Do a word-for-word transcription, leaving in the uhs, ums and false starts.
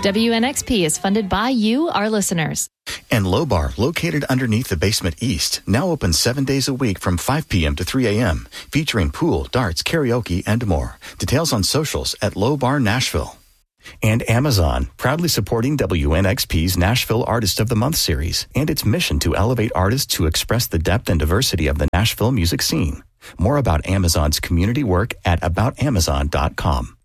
W N X P is funded by you, our listeners. And Low Bar, located underneath the Basement East, now open seven days a week from five p.m. to three a.m., featuring pool, darts, karaoke, and more. Details on socials at Low Bar Nashville. And Amazon, proudly supporting W N X P's Nashville Artist of the Month series and its mission to elevate artists to express the depth and diversity of the Nashville music scene. More about Amazon's community work at about amazon dot com.